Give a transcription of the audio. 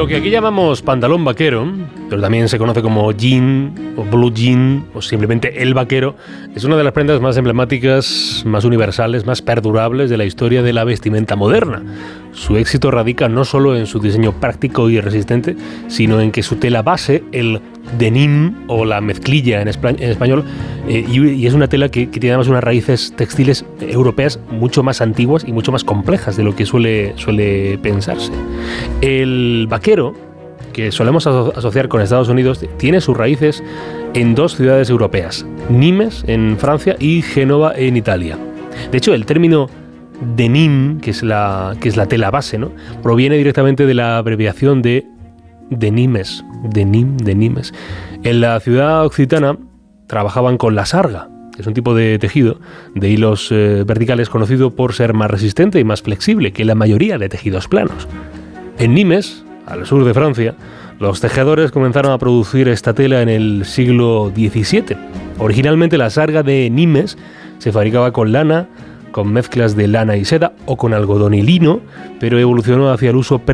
Lo que aquí llamamos pantalón vaquero, pero también se conoce como jean o blue jean o simplemente el vaquero, es una de las prendas más emblemáticas, más universales, más perdurables de la historia de la vestimenta moderna. Su éxito radica no solo en su diseño práctico y resistente, sino en que su tela base, el denim o la mezclilla en español, y es una tela que tiene además unas raíces textiles europeas mucho más antiguas y mucho más complejas de lo que suele pensarse. El vaquero, que solemos asociar con Estados Unidos, tiene sus raíces en dos ciudades europeas, Nimes en Francia y Génova en Italia. De hecho, el término denim, que es la tela base, ¿no?, proviene directamente de la abreviación de Nimes. Nimes. En la ciudad occitana trabajaban con la sarga, que es un tipo de tejido de hilos verticales conocido por ser más resistente y más flexible que la mayoría de tejidos planos. En Nimes, al sur de Francia, los tejedores comenzaron a producir esta tela en el siglo XVII. Originalmente la sarga de Nimes se fabricaba con lana, con mezclas de lana y seda o con algodón y lino, pero evolucionó hacia el uso